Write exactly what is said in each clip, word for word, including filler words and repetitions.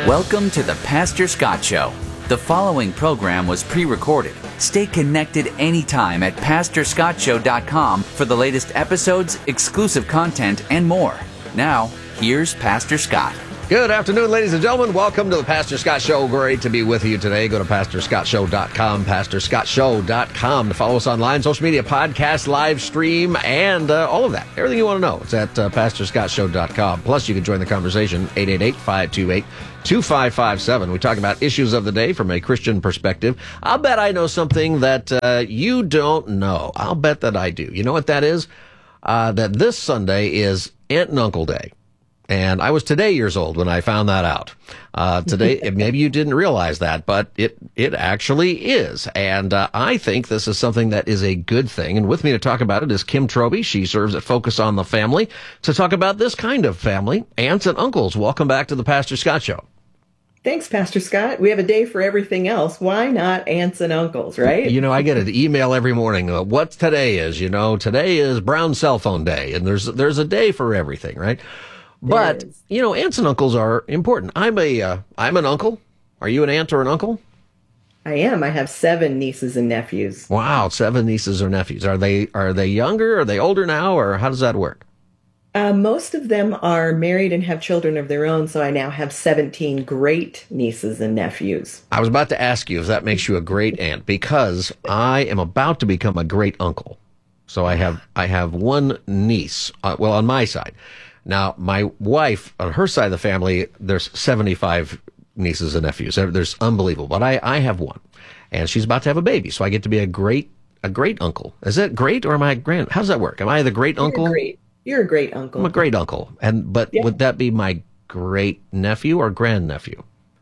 Welcome to the Pastor Scott Show. The following program was pre-recorded. Stay connected anytime at pastor scott show dot com for the latest episodes, exclusive content, and more. Now, here's Pastor Scott. Good afternoon, ladies and gentlemen. Welcome to the Pastor Scott Show. Great to be with you today. Go to pastor scott show dot com, pastor scott show dot com to follow us online, social media, podcast, live stream, and uh, all of that. Everything you want to know. It's at uh, pastor scott show dot com. Plus, you can join the conversation, eight eight eight, five two eight, two five five seven. We talk about issues of the day from a Christian perspective. I'll bet I know something that uh, you don't know. I'll bet that I do. You know what that is? Uh, that this Sunday is Aunt and Uncle Day. And I was today years old when I found that out. Uh, today, maybe you didn't realize that, but it, it actually is. And, uh, I think this is something that is a good thing. And with me to talk about it is Kim Troby. She serves at Focus on the Family to talk about this kind of family, aunts and uncles. Welcome back to the Pastor Scott Show. Thanks, Pastor Scott. We have a day for everything else. Why not aunts and uncles, right? You know, I get an email every morning. Uh, what today is, you know, today is Brown Cell Phone Day. And there's, there's a day for everything, right? But, you know, aunts and uncles are important. I'm a, uh, I'm an uncle. Are you an aunt or an uncle? I am. I have seven nieces and nephews. Wow, seven nieces or nephews. Are they, are they younger? Are they older now? Or how does that work? Uh, most of them are married and have children of their own, so I now have seventeen great nieces and nephews. I was about to ask you if that makes you a great aunt, because I am about to become a great uncle. So I have, I have one niece, uh, well, on my side. Now, my wife, on her side of the family, there's seventy-five nieces and nephews. There's unbelievable. But I, I have one, and she's about to have a baby, so I get to be a great, a great uncle. Is that great, or am I grand? How does that work? Am I the great You're uncle? Great. You're a great uncle. I'm a great uncle. And but yeah. Would that be my great nephew or grandnephew?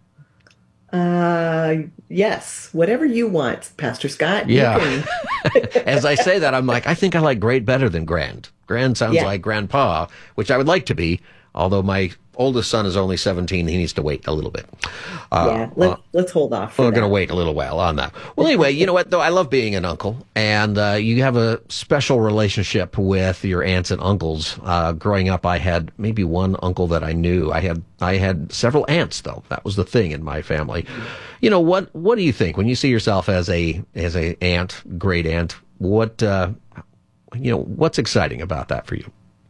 Uh, yes. Whatever you want, Pastor Scott. Yeah. As I say that, I'm like, I think I like great better than grand. Grand sounds yeah. like grandpa, which I would like to be, although my oldest son is only seventeen. He needs to wait a little bit. Uh, yeah, let's, uh, let's hold off. We're going to wait a little while on that. Well, anyway, you know what, though? I love being an uncle, and uh, you have a special relationship with your aunts and uncles. Uh, growing up, I had maybe one uncle that I knew. I had I had several aunts, though. That was the thing in my family. You know, what What do you think when you see yourself as a as a aunt, great aunt? What uh, you know, what's exciting about that for you?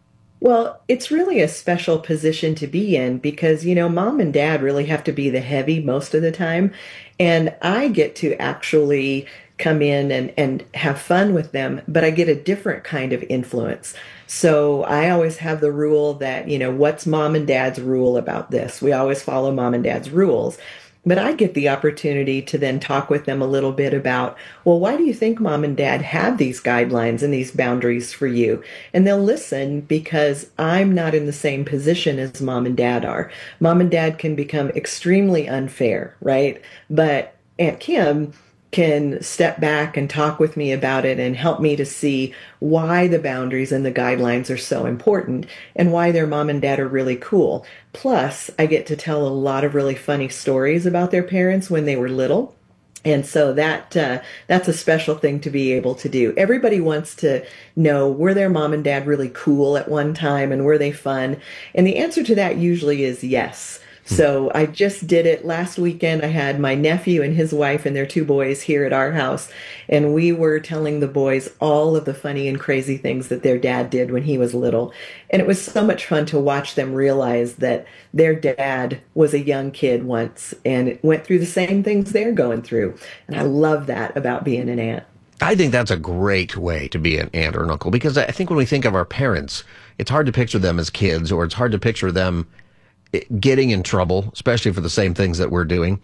Well, it's really a special position to be in because, you know, mom and dad really have to be the heavy most of the time. And I get to actually come in and, and have fun with them, but I get a different kind of influence. So I always have the rule that, you know, what's mom and dad's rule about this? We always follow mom and dad's rules. But I get the opportunity to then talk with them a little bit about, well, why do you think mom and dad have these guidelines and these boundaries for you? And they'll listen because I'm not in the same position as mom and dad are. Mom and dad can become extremely unfair, right? But Aunt Kim can step back and talk with me about it and help me to see why the boundaries and the guidelines are so important and why their mom and dad are really cool. Plus, I get to tell a lot of really funny stories about their parents when they were little. And so that uh, that's a special thing to be able to do. Everybody wants to know, were their mom and dad really cool at one time and were they fun? And the answer to that usually is yes. So I just did it last weekend. I had my nephew and his wife and their two boys here at our house, and we were telling the boys all of the funny and crazy things that their dad did when he was little. And it was so much fun to watch them realize that their dad was a young kid once and went through the same things they're going through. And I love that about being an aunt. I think that's a great way to be an aunt or an uncle, because I think when we think of our parents, it's hard to picture them as kids, or it's hard to picture them getting in trouble, especially for the same things that we're doing.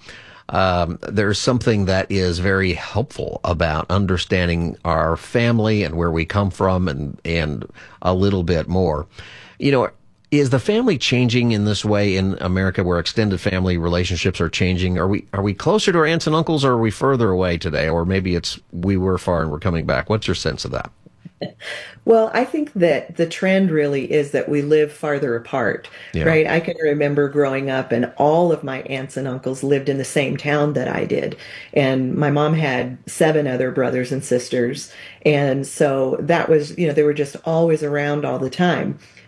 Um, there's something that is very helpful about understanding our family and where we come from, and, and a little bit more. You know, is the family changing in this way in America, where extended family relationships are changing? Are we, are we closer to our aunts and uncles, or are we further away today? Or maybe it's, we were far and we're coming back. What's your sense of that? Well, I think that the trend really is that we live farther apart, yeah. right? I can remember growing up and all of my aunts and uncles lived in the same town that I did. And my mom had seven other brothers and sisters. And so that was, you know, they were just always around all the time.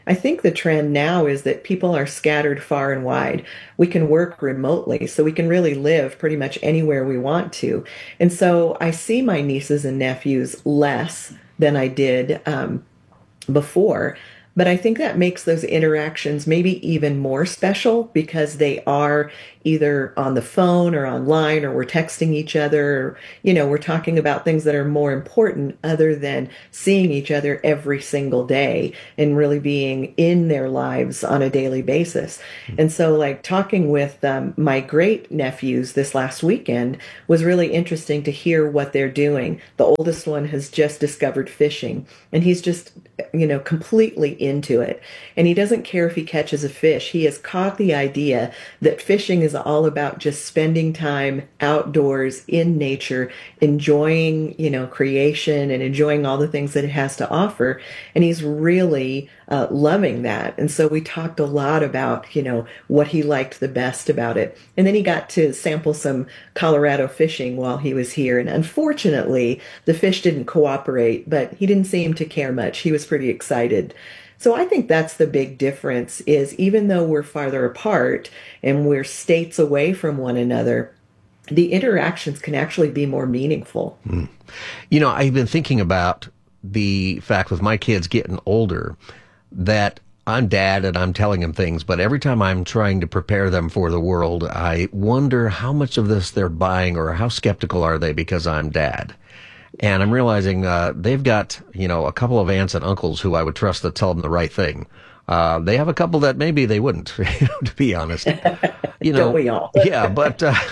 I think the trend now is that people are scattered far and wide. We can work remotely, so we can really live pretty much anywhere we want to. And so I see my nieces and nephews less than I did um, before. But I think that makes those interactions maybe even more special because they are either on the phone or online, or we're texting each other, or, you know, we're talking about things that are more important other than seeing each other every single day and really being in their lives on a daily basis. And so, like, talking with um, my great nephews this last weekend was really interesting to hear what they're doing. The oldest one has just discovered fishing, and he's just, you know, completely into it. And he doesn't care if he catches a fish. He has caught the idea that fishing is all about just spending time outdoors in nature, enjoying, you know, creation and enjoying all the things that it has to offer. And he's really uh, loving that. And so we talked a lot about, you know, what he liked the best about it. And then he got to sample some Colorado fishing while he was here. And unfortunately, the fish didn't cooperate, but he didn't seem to care much. He was pretty excited. So I think that's the big difference is even though we're farther apart and we're states away from one another, the interactions can actually be more meaningful. Mm. You know, I've been thinking about the fact with my kids getting older that I'm dad and I'm telling them things, but every time I'm trying to prepare them for the world, I wonder how much of this they're buying or how skeptical are they because I'm dad. And I'm realizing uh, they've got, you know, a couple of aunts and uncles who I would trust to tell them the right thing. Uh, they have a couple that maybe they wouldn't, to be honest. You know, Don't we all? Yeah, but uh,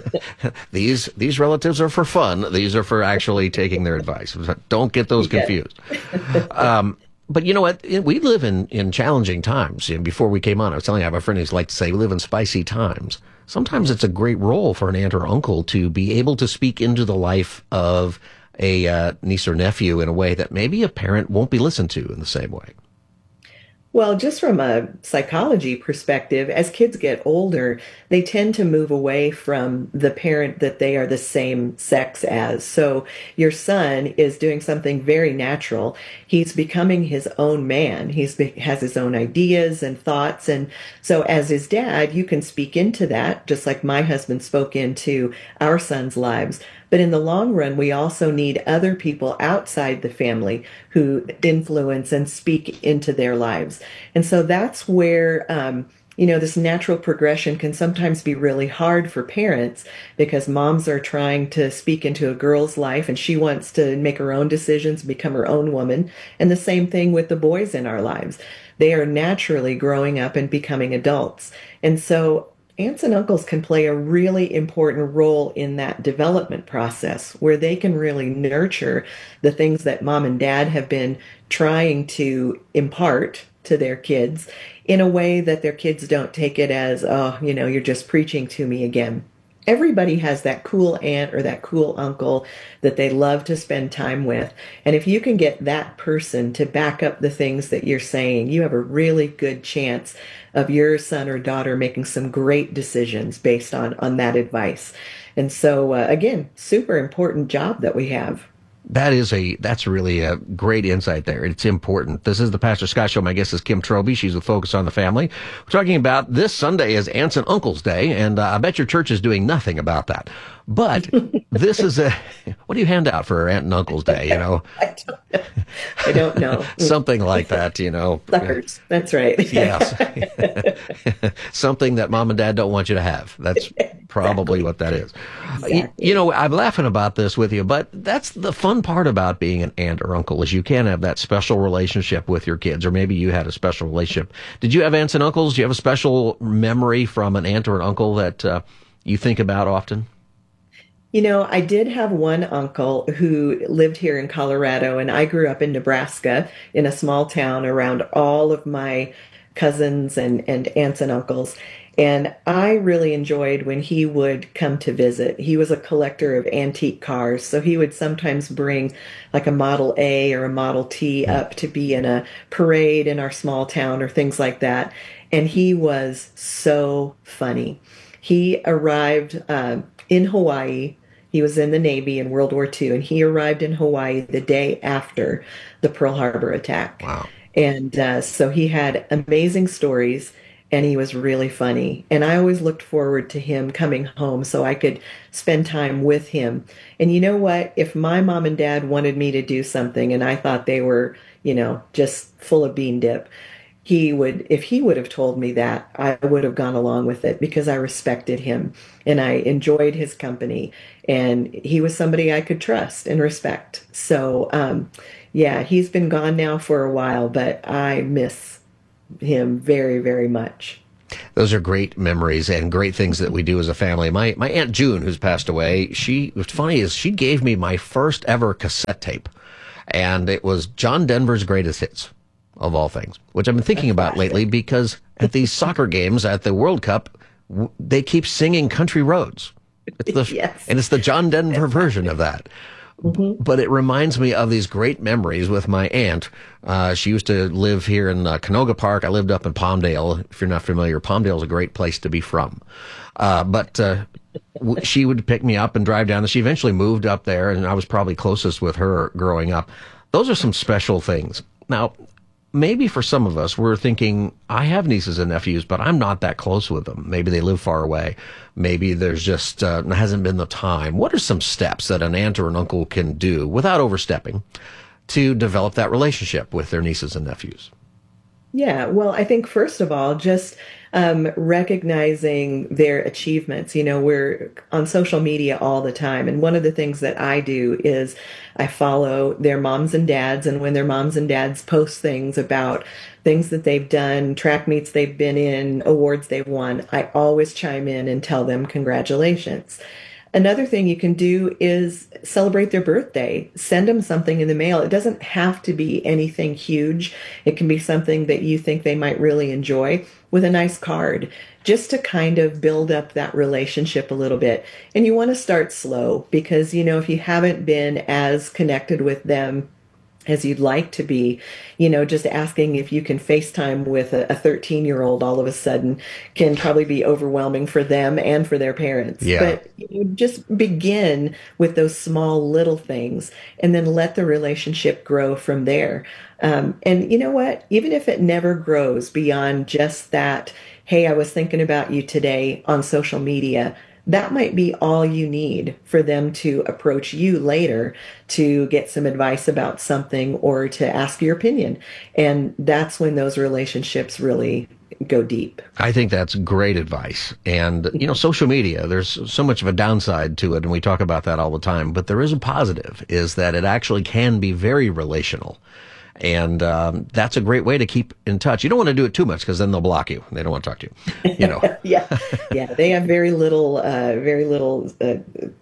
these these relatives are for fun. These are for actually taking their advice. Don't get those confused. Um, but you know what? We live in, in challenging times. And before we came on, I was telling you, I have a friend who's like to say, we live in spicy times. Sometimes it's a great role for an aunt or uncle to be able to speak into the life of a uh, niece or nephew in a way that maybe a parent won't be listened to in the same way. Well, just from a psychology perspective, as kids get older, they tend to move away from the parent that they are the same sex as. So your son is doing something very natural. He's becoming his own man. He's has his own ideas and thoughts. And so as his dad, you can speak into that, just like my husband spoke into our son's lives. But in the long run, we also need other people outside the family who influence and speak into their lives. And so that's where, um, you know, this natural progression can sometimes be really hard for parents because moms are trying to speak into a girl's life and she wants to make her own decisions, become her own woman. And the same thing with the boys in our lives. They are naturally growing up and becoming adults. And so aunts and uncles can play a really important role in that development process where they can really nurture the things that mom and dad have been trying to impart to their kids in a way that their kids don't take it as, oh, you know, you're just preaching to me again. Everybody has that cool aunt or that cool uncle that they love to spend time with. And if you can get that person to back up the things that you're saying, you have a really good chance of your son or daughter making some great decisions based on, on that advice. And so, uh, again, super important job that we have. That is a, that's really a great insight there. It's important. This is the Pastor Scott Show. My guest is Kim Trowbridge. She's with Focus on the Family. We're talking about this Sunday is Aunts and Uncles Day, and uh, I bet your church is doing nothing about that. But this is a, what do you hand out for Aunt and Uncle's Day, you know? I don't know. I don't know. Something like that, you know. Suckers. That's right. Yes. Something that mom and dad don't want you to have. That's probably what that is. Exactly. You, you know, I'm laughing about this with you, but that's the fun part about being an aunt or uncle is you can have that special relationship with your kids, or maybe you had a special relationship. Did you have aunts and uncles? Do you have a special memory from an aunt or an uncle that uh, you think about often? You know, I did have one uncle who lived here in Colorado, and I grew up in Nebraska in a small town around all of my cousins and, and aunts and uncles. And I really enjoyed when he would come to visit. He was a collector of antique cars, so he would sometimes bring like a Model A or a Model T up to be in a parade in our small town or things like that. And he was so funny. He arrived uh, in Hawaii. He was in the Navy in World War Two, and he arrived in Hawaii the day after the Pearl Harbor attack. Wow. And uh, so he had amazing stories and he was really funny. And I always looked forward to him coming home so I could spend time with him. And you know what? If my mom and dad wanted me to do something and I thought they were, you know, just full of bean dip, he would, if he would have told me that, I would have gone along with it because I respected him and I enjoyed his company. And he was somebody I could trust and respect. So, um, yeah, he's been gone now for a while, but I miss him very, very much. Those are great memories and great things that we do as a family. My my Aunt June, who's passed away, she, what's funny is she gave me my first ever cassette tape, and it was John Denver's Greatest Hits, of all things, which I've been thinking about lately because at these soccer games at the World Cup, w- they keep singing Country Roads. It's the, Yes. And it's the John Denver version of that. Mm-hmm. But it reminds me of these great memories with my aunt. Uh, she used to live here in uh, Canoga Park. I lived up in Palmdale. If you're not familiar, Palmdale is a great place to be from. Uh, but uh, w- she would pick me up and drive down. She eventually moved up there, and I was probably closest with her growing up. Those are some special things. Now, maybe for some of us, we're thinking, I have nieces and nephews, but I'm not that close with them. Maybe they live far away. Maybe there's just uh, hasn't been the time. What are some steps that an aunt or an uncle can do without overstepping to develop that relationship with their nieces and nephews? Yeah, well, I think first of all, just um, recognizing their achievements. You know, we're on social media all the time. And one of the things that I do is I follow their moms and dads. And when their moms and dads post things about things that they've done, track meets they've been in, awards they've won, I always chime in and tell them congratulations. Another thing you can do is celebrate their birthday. Send them something in the mail. It doesn't have to be anything huge. It can be something that you think they might really enjoy with a nice card, just to kind of build up that relationship a little bit. And you want to start slow because, you know, if you haven't been as connected with them as you'd like to be, you know, just asking if you can FaceTime with a thirteen year old all of a sudden can probably be overwhelming for them and for their parents. Yeah. But you know, just begin with those small little things and then let the relationship grow from there. Um, and you know what? Even if it never grows beyond just that, hey, I was thinking about you today on social media, that might be all you need for them to approach you later to get some advice about something or to ask your opinion. And that's when those relationships really go deep. I think that's great advice. And, you know, social media, there's so much of a downside to it, and we talk about that all the time. But there is a positive, is that it actually can be very relational. And um, that's a great way to keep in touch. You don't want to do it too much because then they'll block you. They don't want to talk to you. You know. yeah, yeah. They have very little, uh, very little uh,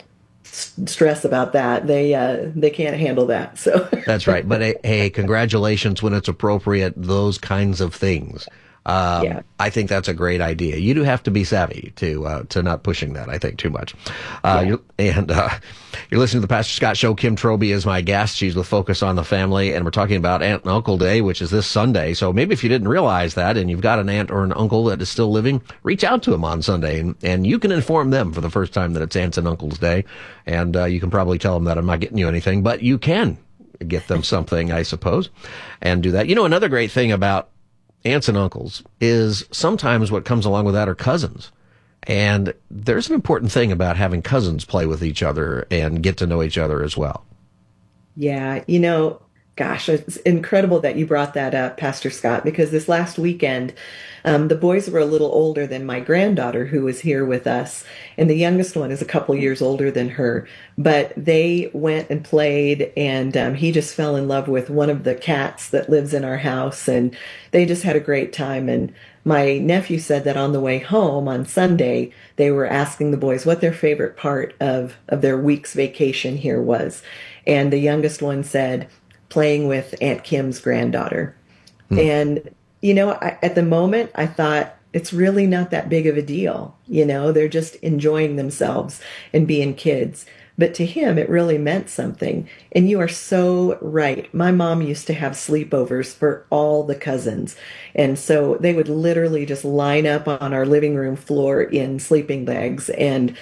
s- stress about that. They uh, they can't handle that. So that's right. But hey, hey, congratulations when it's appropriate. Those kinds of things. Um, yeah. I think that's a great idea. You do have to be savvy to uh, to not pushing that, I think, too much. Uh, Yeah. you're, and uh, you're listening to the Pastor Scott Show. Kim Troby is my guest. She's with Focus on the Family, and we're talking about Aunt and Uncle Day, which is this Sunday. So maybe if you didn't realize that and you've got an aunt or an uncle that is still living, reach out to them on Sunday, and, and you can inform them for the first time that it's Aunts and Uncles Day. And uh, you can probably tell them that I'm not getting you anything, but you can get them something, I suppose, and do that. You know, another great thing about aunts and uncles is sometimes what comes along with that are cousins. And there's an important thing about having cousins play with each other and get to know each other as well. Yeah, you know, gosh, it's incredible that you brought that up, Pastor Scott, because this last weekend, um, the boys were a little older than my granddaughter who was here with us, and the youngest one is a couple years older than her. But they went and played, and um, he just fell in love with one of the cats that lives in our house, and they just had a great time. And my nephew said that on the way home on Sunday, they were asking the boys what their favorite part of, of their week's vacation here was. And the youngest one said, playing with Aunt Kim's granddaughter. Hmm. And, you know, I, at the moment, I thought it's really not that big of a deal. You know, they're just enjoying themselves and being kids. But to him, it really meant something. And you are so right. My mom used to have sleepovers for all the cousins. And so they would literally just line up on our living room floor in sleeping bags. And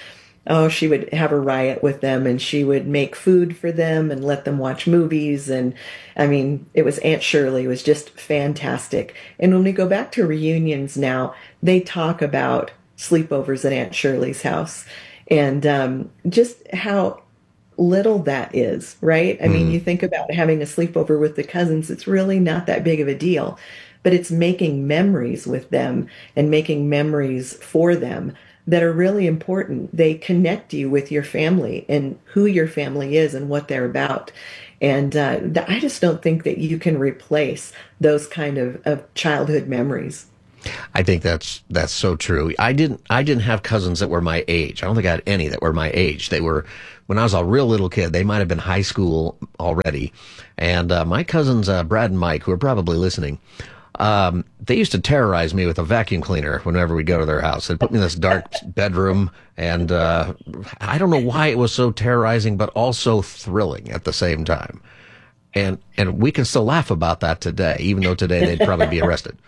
oh, she would have a riot with them, and she would make food for them and let them watch movies. And I mean, it was Aunt Shirley. It was just fantastic. And when we go back to reunions now, they talk about sleepovers at Aunt Shirley's house, and um, just how little that is, right? I mm. mean, you think about having a sleepover with the cousins, it's really not that big of a deal, but it's making memories with them and making memories for them that are really important. They connect you with your family and who your family is and what they're about. And uh, I just don't think that you can replace those kind of, of childhood memories. I think that's that's so true. I didn't I didn't have cousins that were my age. I don't think I had any that were my age. They were, when I was a real little kid, they might have been high school already. And uh, my cousins, uh, Brad and Mike, who are probably listening, um, they used to terrorize me with a vacuum cleaner whenever we'd go to their house. They'd put me in this dark bedroom, and uh, I don't know why it was so terrorizing, but also thrilling at the same time. And and we can still laugh about that today, even though today they'd probably be arrested.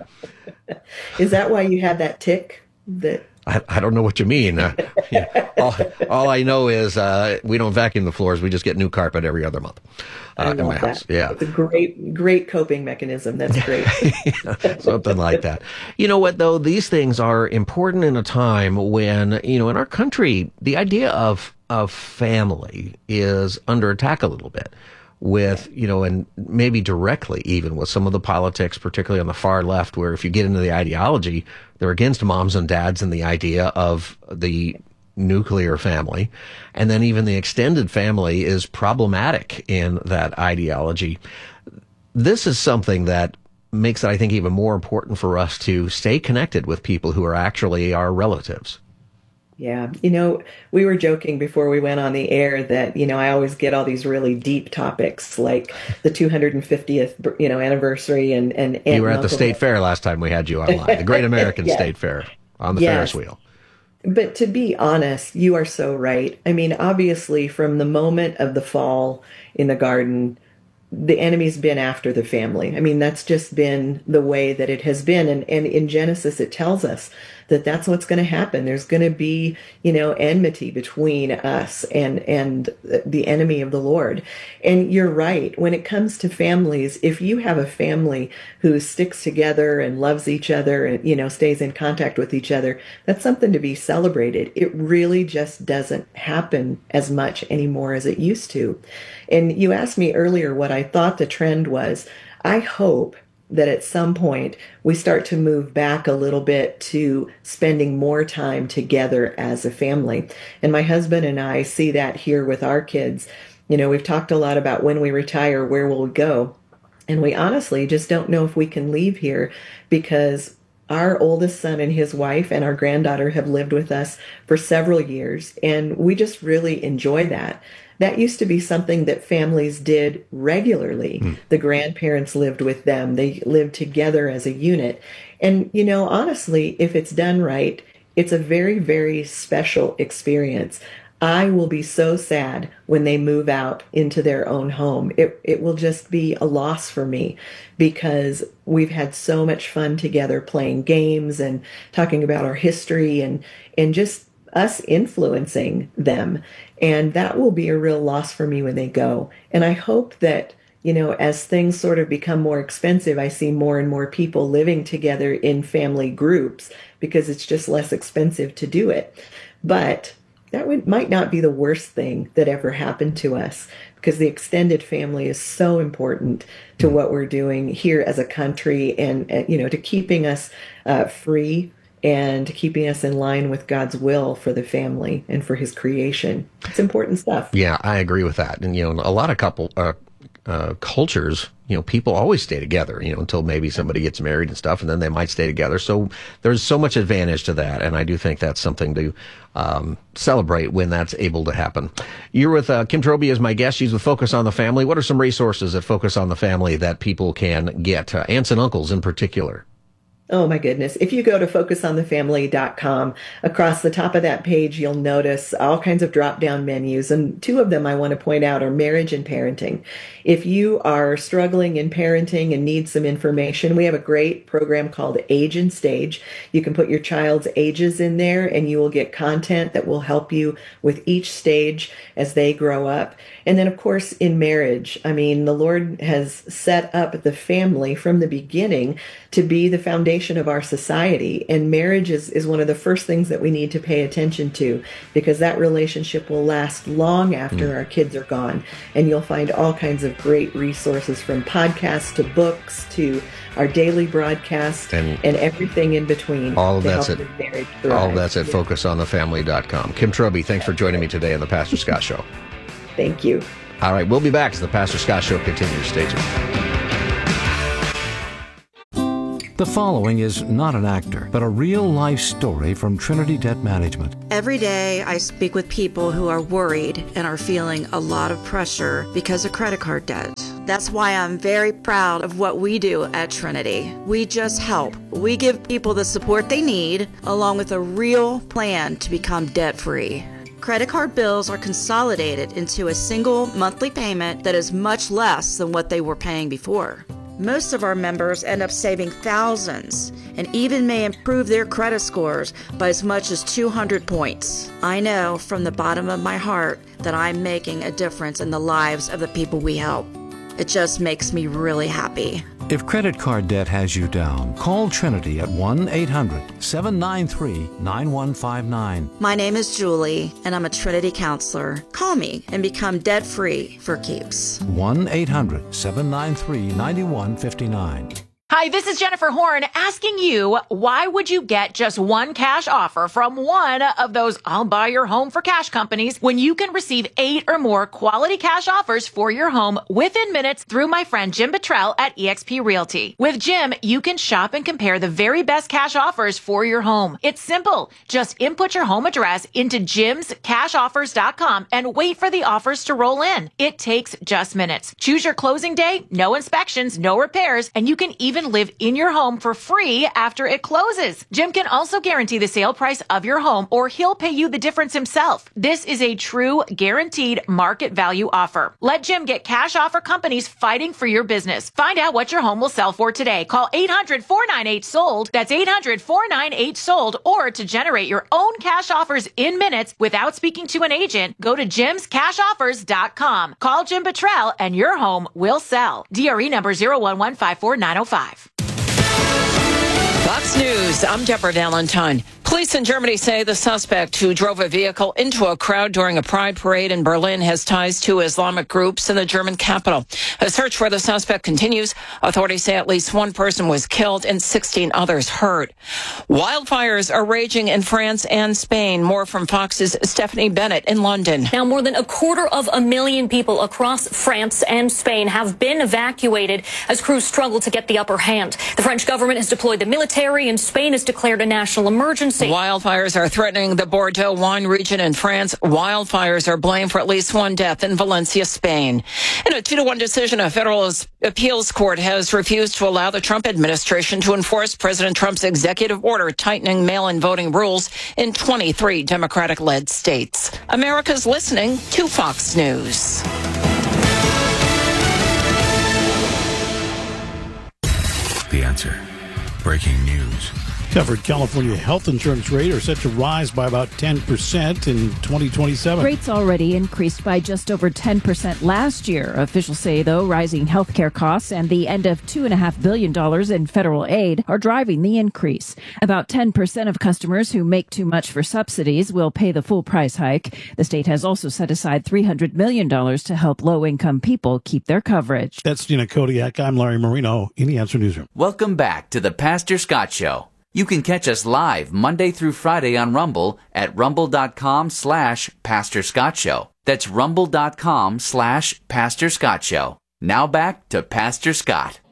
Is that why you have that tick? That I, I don't know what you mean. Uh, yeah. all, all I know is uh, we don't vacuum the floors. We just get new carpet every other month uh, in my that. house. Yeah, it's a great, great coping mechanism. That's great. Yeah, something like that. You know what, though? These things are important in a time when, you know, in our country, the idea of of family is under attack a little bit. With, you know, and maybe directly even with some of the politics, particularly on the far left, where if you get into the ideology, they're against moms and dads and the idea of the nuclear family. And then even the extended family is problematic in that ideology. This is something that makes it, I think, even more important for us to stay connected with people who are actually our relatives. Yeah. You know, we were joking before we went on the air that, you know, I always get all these really deep topics like the two hundred fiftieth, you know, anniversary and, and Aunt you were at Uncle the State Fair last time we had you online, the Great American yeah. State Fair on the yes. Ferris wheel. But to be honest, you are so right. I mean, obviously, from the moment of the fall in the garden, the enemy's been after the family. I mean, that's just been the way that it has been. And, and in Genesis, it tells us that that's what's going to happen. There's going to be, you know, enmity between us and, and the enemy of the Lord. And you're right. When it comes to families, if you have a family who sticks together and loves each other and, you know, stays in contact with each other, that's something to be celebrated. It really just doesn't happen as much anymore as it used to. And you asked me earlier what I thought the trend was. I hope that at some point we start to move back a little bit to spending more time together as a family. And my husband and I see that here with our kids. You know, we've talked a lot about when we retire, where we'll go. And we honestly just don't know if we can leave here because our oldest son and his wife and our granddaughter have lived with us for several years. And we just really enjoy that. That used to be something that families did regularly. Mm. The grandparents lived with them. They lived together as a unit. And, you know, honestly, if it's done right, it's a very, very special experience. I will be so sad when they move out into their own home. It it will just be a loss for me because we've had so much fun together playing games and talking about our history and, and just us influencing them. And that will be a real loss for me when they go. And I hope that, you know, as things sort of become more expensive, I see more and more people living together in family groups because it's just less expensive to do it. But that would, might not be the worst thing that ever happened to us because the extended family is so important to what we're doing here as a country and, and you know, to keeping us uh, free and keeping us in line with God's will for the family and for his creation. It's important stuff. Yeah, I agree with that. And, you know, a lot of couple uh, uh, cultures, you know, people always stay together, you know, until maybe somebody gets married and stuff, and then they might stay together. So there's so much advantage to that. And I do think that's something to um, celebrate when that's able to happen. You're with uh, Kim Troby as my guest. She's with Focus on the Family. What are some resources that Focus on the Family that people can get? Uh, aunts and uncles in particular. Oh my goodness. If you go to focus on the family dot com, across the top of that page, you'll notice all kinds of drop down menus. And two of them I want to point out are marriage and parenting. If you are struggling in parenting and need some information, we have a great program called Age and Stage. You can put your child's ages in there and you will get content that will help you with each stage as they grow up. And then, of course, in marriage, I mean, the Lord has set up the family from the beginning to be the foundation of our society. And marriage is, is one of the first things that we need to pay attention to, because that relationship will last long after mm. our kids are gone. And you'll find all kinds of great resources, from podcasts to books to our daily broadcast and, and everything in between. All of that's at, all of that's at yeah. focus on the family dot com. Kim Trobey, thanks for joining me today on the Pastor Scott Show. Thank you. All right, we'll be back as the Pastor Scott Show continues. Stay tuned. The following is not an actor, but a real-life story from Trinity Debt Management. Every day I speak with people who are worried and are feeling a lot of pressure because of credit card debt. That's why I'm very proud of what we do at Trinity. We just help. We give people the support they need, along with a real plan to become debt-free. Credit card bills are consolidated into a single monthly payment that is much less than what they were paying before. Most of our members end up saving thousands and even may improve their credit scores by as much as two hundred points. I know from the bottom of my heart that I'm making a difference in the lives of the people we help. It just makes me really happy. If credit card debt has you down, call Trinity at one eight hundred seven nine three nine one five nine. My name is Julie, and I'm a Trinity counselor. Call me and become debt-free for keeps. one eight hundred seven nine three nine one five nine. Hi, this is Jennifer Horn asking you, why would you get just one cash offer from one of those I'll buy your home for cash companies when you can receive eight or more quality cash offers for your home within minutes through my friend Jim Buttrell at eXp Realty? With Jim, you can shop and compare the very best cash offers for your home. It's simple. Just input your home address into jims cash offers dot com and wait for the offers to roll in. It takes just minutes. Choose your closing day, no inspections, no repairs, and you can even live in your home for free after it closes. Jim can also guarantee the sale price of your home, or he'll pay you the difference himself. This is a true guaranteed market value offer. Let Jim get cash offer companies fighting for your business. Find out what your home will sell for today. Call eight hundred four nine eight sold. That's eight hundred four nine eight sold. Or to generate your own cash offers in minutes without speaking to an agent, go to jims cash offers dot com. Call Jim Buttrell and your home will sell. D R E number zero one one five four nine zero five. Fox News, I'm Deborah Valentine. Police in Germany say the suspect who drove a vehicle into a crowd during a pride parade in Berlin has ties to Islamic groups in the German capital. A search for the suspect continues. Authorities say at least one person was killed and sixteen others hurt. Wildfires are raging in France and Spain. More from Fox's Stephanie Bennett in London. Now, more than a quarter of a million people across France and Spain have been evacuated as crews struggle to get the upper hand. The French government has deployed the military, and Spain has declared a national emergency. Wildfires are threatening the Bordeaux wine region in France. Wildfires are blamed for at least one death in Valencia, Spain. In a two to one decision, a federal appeals court has refused to allow the Trump administration to enforce President Trump's executive order tightening mail-in voting rules in twenty-three Democratic-led states. America's listening to Fox News. The Answer. Breaking news. Covered California health insurance rates are set to rise by about ten percent in twenty twenty-seven. Rates already increased by just over ten percent last year. Officials say, though, rising health care costs and the end of two point five billion dollars in federal aid are driving the increase. About ten percent of customers who make too much for subsidies will pay the full price hike. The state has also set aside three hundred million dollars to help low-income people keep their coverage. That's Dina Kodiak. I'm Larry Marino in the Answer Newsroom. Welcome back to the Pastor Scott Show. You can catch us live Monday through Friday on Rumble at rumble.com slash Pastor Scott Show. That's rumble.com slash Pastor Scott Show. Now back to Pastor Scott.